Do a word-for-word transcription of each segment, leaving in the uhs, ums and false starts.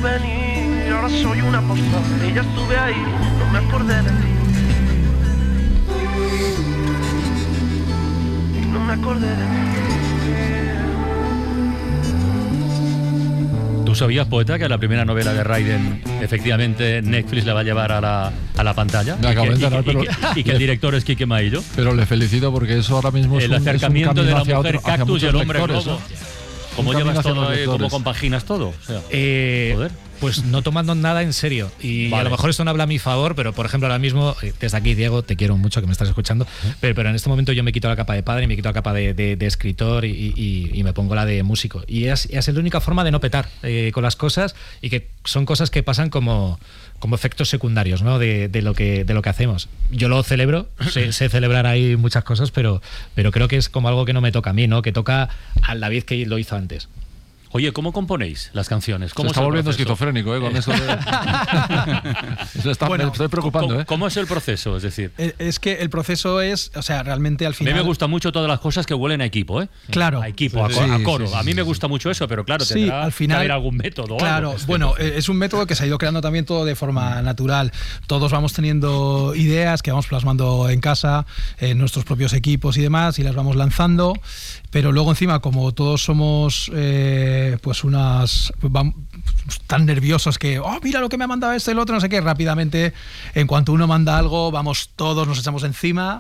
venir, ahora soy una postal y ya estuve ahí, no me acordé de ti. No me acordé de ti. ¿Tú sabías, poeta, que la primera novela de Raiden efectivamente Netflix la va a llevar a la, a la pantalla? Me acabo de enterar, pero... y, que, y que el director es Quique Maillo. Pero le felicito porque eso ahora mismo es el un, acercamiento es un de la hacia mujer otro, hacia cactus y el hombre lectores, globo. ¿no? ¿Cómo Un llevas camino hacia todo? los Eh, ¿Cómo lectores. compaginas todo? O sea, Eh, joder. Pues no tomando nada en serio. Y Vale. a lo mejor esto no habla a mi favor, pero por ejemplo ahora mismo, eh, desde aquí, Diego, te quiero mucho, que me estás escuchando, pero, pero en este momento yo me quito la capa de padre, me quito la capa de, de, de escritor y, y, y me pongo la de músico. Y es, es la única forma de no petar eh, con las cosas, y que son cosas que pasan como, como efectos secundarios, ¿no? de, de, lo que, de lo que hacemos. Yo lo celebro, sé, sé celebrar ahí muchas cosas, pero, pero creo que es como algo que no me toca a mí, ¿no? Que toca al David que lo hizo antes. Oye, ¿cómo componéis las canciones? Se ¿Cómo está es el volviendo proceso? esquizofrénico, ¿eh? Con eso de... Eso está, Bueno, me estoy preocupando, ¿Cómo, ¿eh? ¿Cómo es el proceso? Es decir, Es que el proceso es, o sea, realmente al a final... mí me gustan mucho todas las cosas que huelen a equipo, ¿eh? Claro. A equipo, Sí, a, co- a sí, coro. sí, sí, a mí me sí, gusta mucho eso, pero claro, Sí, tendrá al final, que haber algún método o Claro, algo. bueno, eh, es un método que se ha ido creando también todo de forma natural. Todos vamos teniendo ideas que vamos plasmando en casa, en nuestros propios equipos y demás, y las vamos lanzando. Pero luego encima, como todos somos eh, pues unas vam- tan nerviosos que, oh, mira lo que me ha mandado este, el otro, no sé qué, rápidamente, en cuanto uno manda algo, vamos todos, nos echamos encima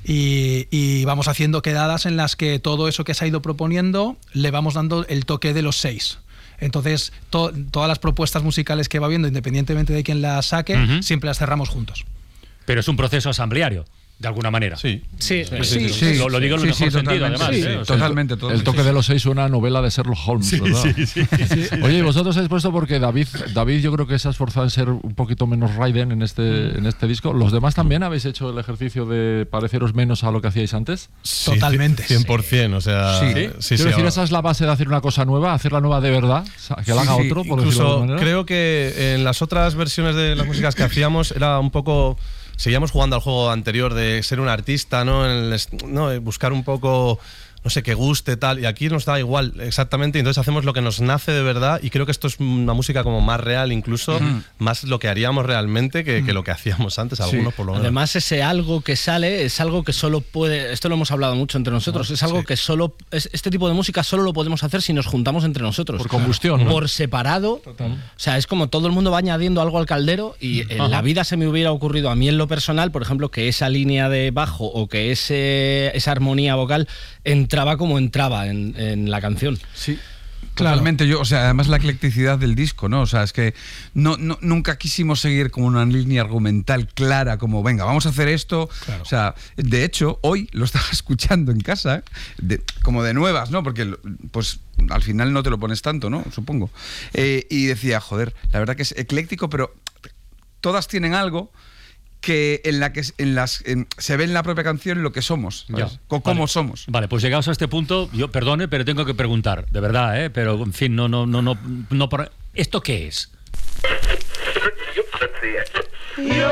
y, y vamos haciendo quedadas en las que todo eso que se ha ido proponiendo le vamos dando el toque de los seis. Entonces, to- todas las propuestas musicales que va viendo, independientemente de quién las saque, Ujú. siempre las cerramos juntos. Pero es un proceso asambleario, de alguna manera. Sí. Sí, sí, sí. Lo, lo digo en el Sí, mejor sí, sentido, totalmente. además. Sí, ¿eh? O sea, totalmente. todo. El toque de los seis suena a novela de Sherlock Holmes, ¿verdad? Sí, sí, sí. Oye, y vosotros habéis puesto porque David, David yo creo que se ha esforzado en ser un poquito menos Raiden en este, en este disco. ¿Los demás también habéis hecho el ejercicio de pareceros menos a lo que hacíais antes? Sí, Totalmente. cien por ciento, o sea... Sí. sí, Quiero sí, decir, ahora- esa es la base de hacer una cosa nueva, hacerla nueva de verdad, o sea, que la haga Sí, otro, por decirlo de alguna incluso manera. creo que en las otras versiones de las músicas que hacíamos era un poco... Seguíamos jugando al juego anterior de ser un artista, ¿no? En el est- ¿no? Buscar un poco, no sé, que guste, tal. Y aquí nos da igual, exactamente. Y entonces hacemos lo que nos nace de verdad. Y creo que esto es una música como más real, incluso Mm. más lo que haríamos realmente que, que lo que hacíamos antes, algunos por lo menos. Además, ese algo que sale es algo que solo puede. Esto lo hemos hablado mucho entre nosotros. Es algo sí. que solo. Es, este tipo de música solo lo podemos hacer si nos juntamos entre nosotros. Por combustión, ¿no? Por separado. O sea, es como todo el mundo va añadiendo algo al caldero. Y en Ajá. la vida se me hubiera ocurrido a mí en lo personal, por ejemplo, que esa línea de bajo o que ese, esa armonía vocal entraba como entraba en, en la canción. Sí. Totalmente, yo, o sea, además la eclecticidad del disco, ¿no? O sea, es que no, no, nunca quisimos seguir como una línea argumental clara, como, venga, vamos a hacer esto. Claro. O sea, de hecho, hoy lo estaba escuchando en casa, de- como de nuevas, ¿no? Porque, pues, al final no te lo pones tanto, ¿no? Supongo. Eh, y decía, joder, la verdad que es ecléctico, pero todas tienen algo que en la que en las en- se ve en la propia canción lo que somos, ¿sabes? Ya. Co- cómo Vale. somos. Vale, pues llegados a este punto, yo perdone, pero tengo que preguntar, de verdad, ¿eh? Pero en fin, no, no, no, no, no por- ¿esto qué es?